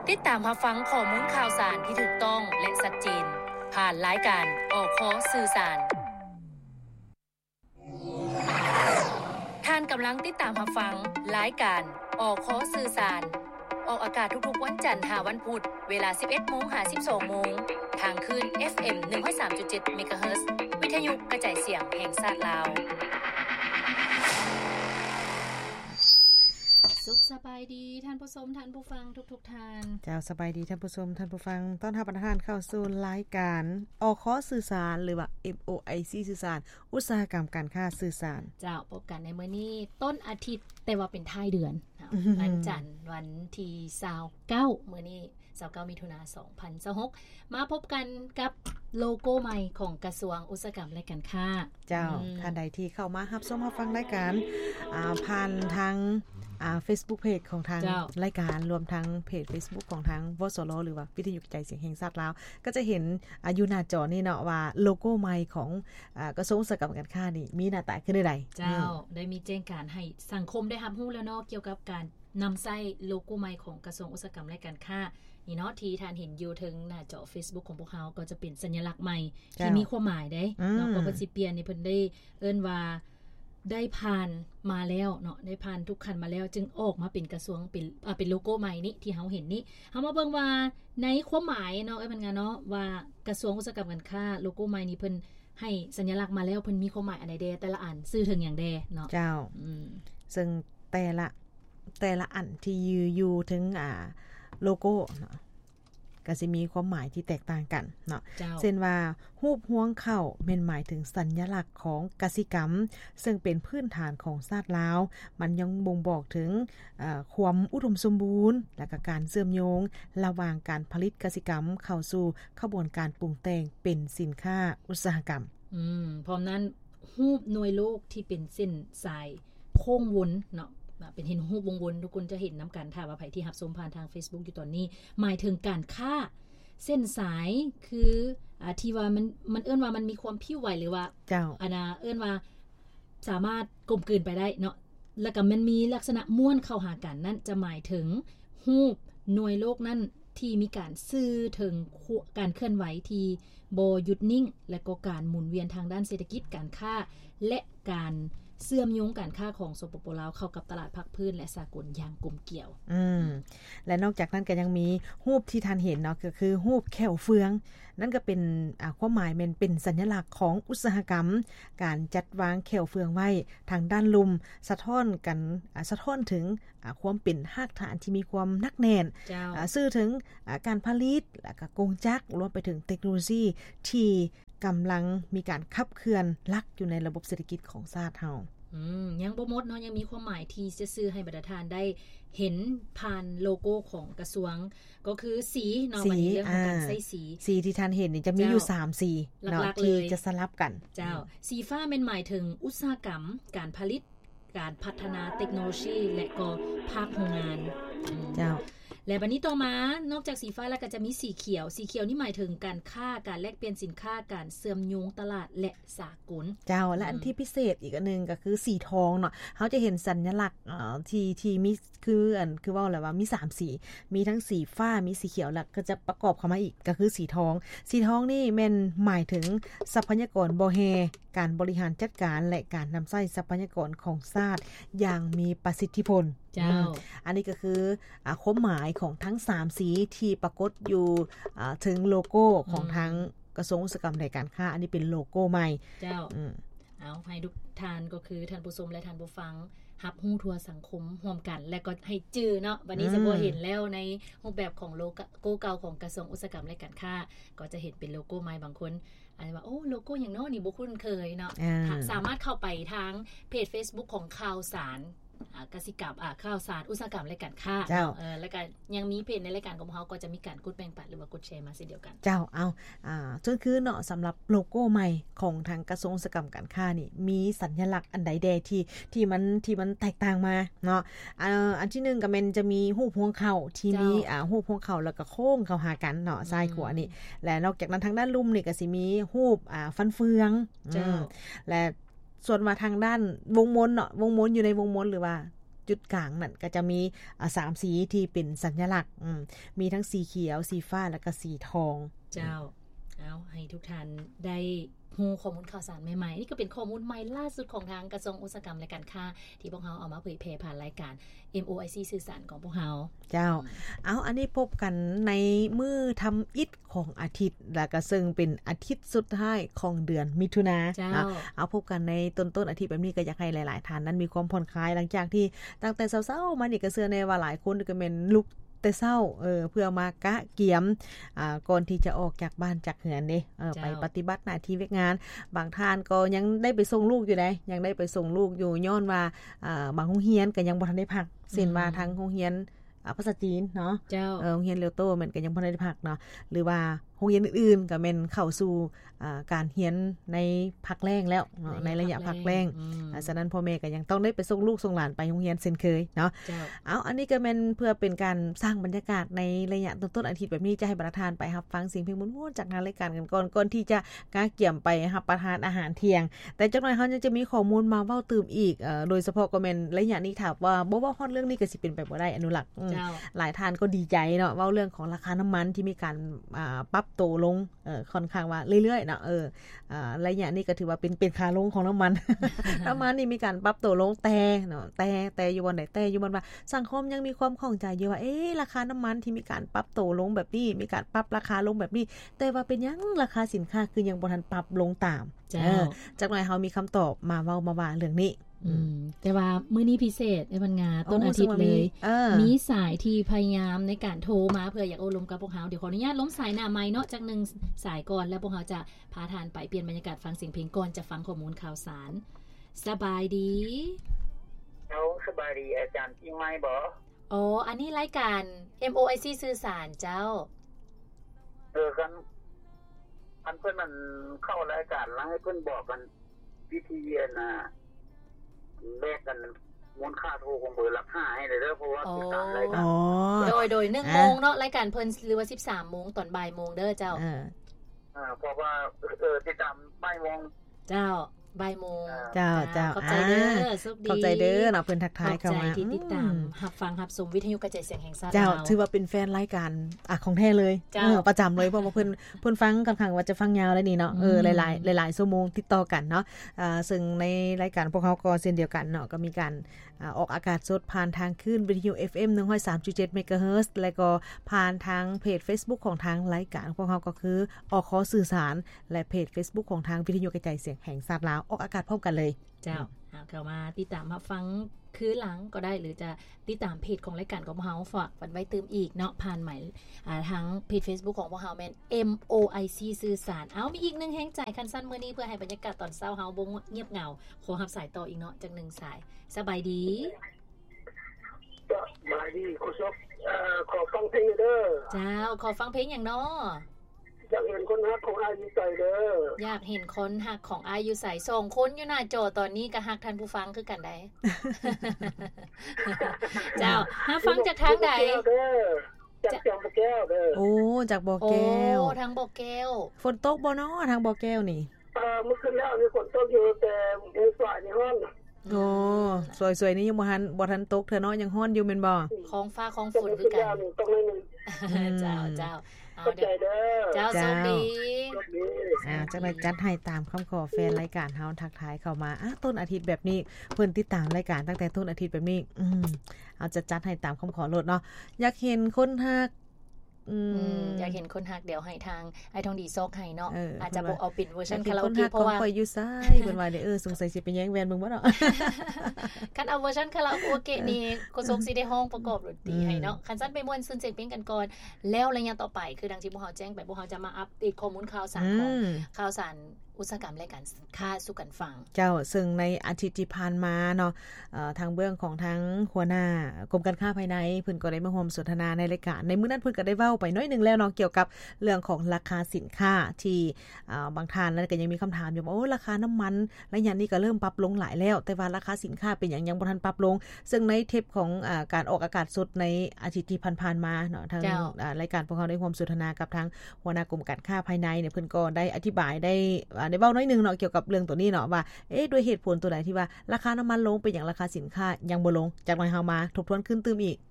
ติดตามรับฟังข้อมูลข่าวสารที่ถูกต้องและชัดเจนผ่านรายการอคสื่อสารท่านกำลังติดตามรับฟังรายการอคสื่อสารออกอากาศทุกๆวันจันทร์ถึงวันพุธเวลา 11:00 น. ถึง 12:00 น. ทางคลื่น FM 103.7 เมกะเฮิรตซ์วิทยุกระจายเสียงแห่งชาติลาวสุขสบายดีท่านผู้ชมท่านผู้ฟังทุกๆท่านเจ้าสบายดีท่านผู้ชมท่านผู้ฟังต้อนรับท่านเข้าสู่รายการอคสื่อสารหรือว่า MOIC สื่อสารอุตสาหกรรมการค้าสื่อสารเจ้าพบกันในมื้อนี้ต้นอาทิตย์แต่ว่าเป็นท้ายเดือนวันจันทร์วันที่29มื้อนี้29มิถุนายน2026มาพบกันกับโลโก้ใหม่ของกระทรวงอุตสาหกรรมและการค้าเจ้าท่านใดที่เข้ามารับชมรับฟังรายการผ่านทางFacebook Page ของทางรายการรวมทั้งเพจ Facebook ของทางวสรหรือว่าวิทยุกระจายเสียงแห่งชาติลาวก็จะเห็นอยู่หน้าจอนี่เนาะว่าโลโก้ใหม่ของกระทรวงอุตสาหกรรมการค้านี่มีหน้าตาขึ้นใดเจ้าได้มีแจ้งการให้สังคมได้รับรู้แล้วเนาะเกี่ยวกับการนำใช้โลโก้ใหม่ของกระทรวงอุตสาหกรรมและการค้านี่เนาะที่ท่านเห็นอยู่ถึงหน้าจอ Facebook ของพวกเขาก็จะเป็นสัญลักษณ์ใหม่ที่มีความหมายได้เนาะก็เพิ่นสิเปลี่ยนนี่เพิ่นได้เอิ้นว่าได้ผ่านมาแล้วเนาะได้ผ่านทุกขั้นมาแล้วจึงออกมาเป็นกระทรวงเป็นโลโก้ใหม่นี้ที่เฮาเห็นนี้เฮามาเบิ่งว่าในความหมายเนาะมันงานเนาะว่ากระทรวงอุตสาหกรรมการค้าโลโก้ใหม่นี้เพิ่นให้สัญลักษณ์มาแล้วเพิ่นมีความหมายอันใดแดแต่ละอันสื่อถึงอย่างใดเนาะเจ้าซึ่งแต่ละอันที่อยู่ถึงโลโก้เนาะก็สิมีความหมายที่แตกต่างกันเนาะเช่นว่ารูปห้วงเข้าแม่นหมายถึงสัญลักษณ์ของกสิกรรมซึ่งเป็นพื้นฐานของชาติลาวมันยังบ่งบอกถึงความอุดมสมบูรณ์และก็การเชื่อมโยงระหว่างการผลิตกสิกรรมเข้าสู่ขบวนการปรุงแต่งเป็นสินค้าอุตสาหกรรมพร้อมนั้นรูปหน่วยโลกที่เป็นเส้นสายโค้งวนเนาะเป็นเห็นรูปวงวนทุกคนจะเห็นนํากันถ้าว่าไผที่รับชมผ่านทาง Facebook อยู่ตอนนี้หมายถึงการค้าเส้นสายคือที่ว่ามันเอิ้นว่ามันมีความผิวไหวหรือว่าเจ้าเอิ้นว่าสามารถกลมกลืนไปได้เนาะแล้วก็มันมีลักษณะม้วนเข้าหากันนั่นจะหมายถึงรูปหน่วยโลกนั้นที่มีการสื่อถึงการเคลื่อนไหวที่บ่หยุดนิ่งและก็การหมุนเวียนทางด้านเศรษฐกิจการค้าและการเชื่อมโยงการค้าของสปป.ลาวเข้ากับตลาดภาคพื้นและสากลอย่างกลมเกี่ยวและนอกจากนั้นก็ยังมีรูปที่ท่านเห็นเนาะก็คือรูปแขวเฟืองนั่นก็เป็นความหมายมันเป็นสัญลักษณ์ของอุตสาหกรรมการจัดวางแขวเฟืองไว้ทางด้านลุ่มสะท้อนถึงความเป็นรากฐานที่มีความหนักแน่นสื่อถึงการผลิตและก็กงจักรรวมไปถึงเทคโนโลยีที่กำลังมีการขับเคลื่อนลักอยู่ในระบบเศรษฐกิจของชาติเฮายังบ่หมดเนาะยังมีความหมายที่จะซื้อให้บรรดาทานได้เห็นผ่านโลโก้ของกระทรวงก็คือสีเนาะวันนี้เรื่องของการใช้สีที่ท่านเห็นนี่จะมีอยู่3สีเนาะที่จะสลับกันเจ้าสีฟ้าเป็นหมายถึงอุตสาหกรรมการผลิตการพัฒนาเทคโนโลยีและก็ภาคโรงงานเจ้าและบัดนี้ต่อมานอกจากสีฟ้าแล้วก็จะมีสีเขียวนี่หมายถึงการค้าการแลกเปลี่ยนสินค้าการเชื่อมโยงตลาดและสากลเจ้าและอันที่พิเศษอีกอันนึงก็คือสีทองเนาะเฮาจะเห็นสัญลักษณ์ที่มีคือว่าอะไรว่ามี3สีมีทั้งสีฟ้ามีสีเขียวแล้วก็จะประกอบเข้ามาอีกก็คือสีทองนี่แม่นหมายถึงทรัพยากรบ่แฮการบริหารจัดการและการนำใช้ทรัพยากรของชาติอย่างมีประสิทธิผลเจ้าอันนี้ก็คือความหมายของทั้ง3สีที่ปรากฏอยู่ถึงโลโก้ของทั้งกระทรวงอุตสาหกรรมและการค้าอันนี้เป็นโลโก้ใหม่เจ้าเอาให้ทุกท่านก็คือท่านผู้ชมและท่านผู้ฟังรับรู้ทั่วสังคมร่วมกันและก็ให้จื้อเนาะวันนี้จะบ่เห็นแล้วในรูปแบบของโลโก้เก่าของกระทรวงอุตสาหกรรมและการค้าก็จะเห็นเป็นโลโก้ใหม่บางคนอาจจะว่าโอ้โลโก้อย่างน้อยนี่บ่คุ้นเคยเนาะสามารถเข้าไปทางเพจ Facebook ของข่าวสารกสิกรรมข่าวสารอุตสาหกรรมและการค้าแล้วก็ยังมีเพจในรายการของเฮาก็จะมีการกดแบ่งปันหรือว่ากดแชร์มาเช่นเดียวกันเจ้าเอาจนคือเนาะสำหรับโลโก้ใหม่ของทางกระทรวงอุตสาหกรรมการค้านี่มีสัญลักษณ์อันใดแดที่มันแตกต่างมาเนาะอันที่1ก็แม่นจะมีรูปพวงเข้าที่มีรูปพวงเข้าแล้วก็โค้งเข้าหากันเนาะซ้ายขวานี่และนอกจากนั้นทางด้านลุ่มนี่ก็สิมีรูปฟันเฟืองและส่วนมาทางด้านวงมนเนาะวงมนอยู่ในวงมนหรือว่าจุดกลางนั่นก็จะมี3สีที่เป็นสัญลักษณ์มีทั้งสีเขียวสีฟ้าแล้วก็สีทองเจ้าเอาให้ทุกท่านได้ฮู้ข้อมูลข่าวสารใหม่ๆนี่ก็เป็นข้อมูลใหม่ล่าสุดของทางกระทรวงอุตสาหกรรมและการค้าที่พวกเราเอามาเผยแพร่ผ่านรายการ MOIC สื่อสารของพวกเราเจ้าเอาอันนี้พบกันในมื้อทำอิฐของอาทิตย์แล้วก็ซึ่งเป็นอาทิตย์สุดท้ายของเดือนมิถุนายนเอาพบกันในต้นอาทิตย์แบบนี้ก็อยากให้หลายๆท่านนั้นมีความผ่อนคลายหลังจากที่ตั้งแต่เช้าๆมานี่ก็เชื่อแน่ว่าหลายคนก็แม่นลุกแต่เช้าเพื่อมากะเกียมก่อนที่จะออกจากบ้านจากเฮือนเด้ไปปฏิบัติหน้าที่เวียกงานบางท่านก็ยังได้ไปส่งลูกอยู่ได้ยังได้ไปส่งลูกอยู่ย้อนว่าบางโรงเรียนก็ยังบ่ทันได้พักเช่นว่าทางโรงเรียนภาษาจีนเนาะโรงเรียนเลวโตมันก็ยังบ่ได้พักเนาะหรือว่าโรงเรียนอื่นๆก็แม่นเข้าสู่การเรียนในพักแรงแล้วในระยะพักแรงฉะนั้นพ่อแม่ก็ยังต้องได้ไปส่งลูกส่งหลานไปโรงเรียนเช่นเคยเนาะเอาอันนี้ก็แม่นเพื่อเป็นการสร้างบรรยากาศในระยะต้นอาทิตย์แบบนี้จะให้ประธานไปรับฟังเสียงเพลงม่วนๆจากงานรายการกันก่อนที่จะกาเกี่ยมไปรับประทานอาหารเที่ยงแต่จักหน่อยเฮายังจะมีข้อมูลมาเว้าตื่มอีกโดยเฉพาะก็แม่นระยะนี้ถ้าว่าบ่เว้าฮอดเรื่องนี้ก็สิเป็นไปบ่ได้อนุรักษ์หลายท่านก็ดีใจเนาะเว้าเรื่องของราคาน้ำมันที่มีการปรับโตลงค่อนข้างว่าเรื่อยๆเนาะระยะนี้ก็ถือว่าเป็นขาลงของน้ำมัน น้ำมันนี่มีการปรับตัวลงแต่เนาะแต่อยู่บนไหนแต่อยู่บนว่าสังคมยังมีความข้องใจอยู่ว่าราคาน้ำมันที่มีการปรับตัวลงแบบนี้มีการปรับราคาลงแบบนี้แต่ว่าเป็นยังราคาสินค้าคือยังบ่ทันปรับลงตามจักหน่อยเฮามีคำตอบมาเว้ามาว่าเรื่องนี้แต่ว่ามื้อนี้พิเศษในวันงานต้นอาทิตย์เลยมีสายที่พยายามในการโทรมาเพื่ออยากอบรมกับพวกเฮาเดี๋ยวขออนุญาตล้มสายหน้าไมค์เนาะจาก1สายก่อนแล้วพวกเฮาจะพาทานไปเปลี่ยนบรรยากาศฟังเสียงเพลงก่อนจะฟังข้อมูลข่าวสารสบายดีเอาสบายดีอาจารย์จริงไหมบ่อ๋ออันนี้รายการ MOIC สื่อสารเจ้ากันอันเพิ่นมันเข้ารายการแล้วให้เพิ่นบอกกันวิธีน่ะแลกกันมูลค่าโทรของเบอร์รับ5ให้เลยเด้อเพราะว่าติดตามรายการโดย 1 โมงเนาะรายการเพิ่นหรือว่า 13 โมงตอนบ่ายโมงเด้อเจ้าเพราะว่าติดตามบ่ายโมงเจ้าบ่ายโมงเจ้าขอบใจเด้อสุขดีขอบใจเด้อเนาะเพิ่นทักทายเข้ามาที่ติดตามรับฟังรับชมวิทยุกระจายเสียงแห่งชาติเจ้าถือว่าเป็นแฟนรายการของแท้เลยประจำเลยเพราะว่าเพิ่นฟังค่อนข้างว่าจะฟังยาวแล้วนี่เนาะหลายชั่วโมงติดต่อกันเนาะซึ่งในรายการพวกเขาก็เช่นเดียวกันเนาะก็มีการออกอากาศสดผ่านทางคลื่นวิทยุ FM 103.7 เมกะเฮิรตซ์แล้วก็ผ่านทางเพจ Facebook ของทางรายการพวกเขาก็คืออขสื่อสารและเพจ Facebook ของทางวิทยุกระจายเสียงแห่งชาติลาวออกอากาศพร้อมกันเลยเจ้าเข้ามาติดตามรับฟังคือหลังก็ได้หรือจะติดตามเพจของรายการของพวกเฮาฝากไว้ตื่มอีกเนาะผ่านหมายทางเพจ Facebook ของพวกเฮาแม่น MOIC สื่อสารเอามีอีก1แห่งใจคันสั้นมื้อนี้เพื่อให้บรรยากาศตอนเช้าเฮาบ่เงียบเหงาขอรับสายต่ออีกเนาะจาก1สายสบายดีสบายดีขอขอฟังเพลงเด้อเจ้าขอฟังเพลงหยังเนาะอยากเห็นคนฮักของอายุใส่เด้ออยากเห็นคนฮักของอายุใส่2คนอยู่หน้าจอตอนนี้ก็ฮักท่านผู้ฟังคือกันได้ เจ้าหาฟังจากทางใดจากบ่อแก้วเด้อโอ้จากบ่อแก้วทางบ่อแก้วฝนตกบ่เนาะทางบ่อแก้วนี่เมื่อคืนแล้วมีฝนตกอยู่แต่มื้อสายนี่ร้อนโอ้สวยๆนี่ยังบ่ทันตกเถอะเนาะยังร้อนอยู่แม่นบ่ของฟ้าของฝนคือกันต้องได้นึงเจ้าเข้าใจเด้อเจ้าสวัสดีจังได๋จัดให้ตามคำขอแฟนรายการเฮาทักทายเข้ามาต้นอาทิตย์แบบนี้เพิ่นติดตามรายการตั้งแต่ต้นอาทิตย์แบบนี้เอาจะจัดให้ตามคำขอโลดเนาะอยากเห็นคนฮักอยากเห็นคนฮักเดี๋ยวให้ทางไอ้ทองดีซอกให้เนาะอาจจะบ่เอาเป็นเวอร์ชั่นคาราโอเกะเพราะว่าข่อยอยู่ซ้ายเพิ่นว่าได้สงสัยสิไปแย่งแวนมึงบ่เนาะคันเอาเวอร์ชั่นคาราโอเกะนี่ก็ซกสิได้ห้องประกอบดนตรีให้เนาะคันซั่นไปม่วนซึ้นเสียงเพลงกันก่อนแล้วระยะต่อไปคือดังที่พวกเฮาแจ้งไปพวกเฮาจะมาอัปเดตข้อมูลข่าวสารของข่าวสารอุตสาหกรรมและการค้าสู่กันฟังเจ้าซึ่งในอาทิตย์ที่ผ่านมาเนาะทางเบื้องของทั้งหัวหน้ากรมการค้าภายในเพิ่นก็ได้มาร่วมสนทนาในรายการในมื้อนั้นเพิ่นก็ได้เว้าไปน้อยนึงแล้วเนาะเกี่ยวกับเรื่องของราคาสินค้าที่บางท่านนั้นก็ยังมีคำถามอยู่ว่าโอ้ราคาน้ำมันระยะนี้ก็เริ่มปรับลงหลายแล้วแต่ว่าราคาสินค้าเป็นหยังบ่ทันปรับลงซึ่งในเทปของการออกอากาศสดในอาทิตย์ที่ผ่านๆมาเนาะทางรายการพวกเราได้ร่วมสนทนากับทางหัวหน้ากรมการค้าภายในเนี่ยเพิ่นก็ได้อธิบายได้ได้เว้าน้อยนึงเนาะเกี่ยวกับเรื่องตัวนี้เนาะว่าด้วยเหตุผลตัวใดที่ว่าราคาน้ำมันลงเป็นอย่างราคาสินค้ายังบ่ลงจากนั้นเฮามาทบทวนขึ้นตื้มอีก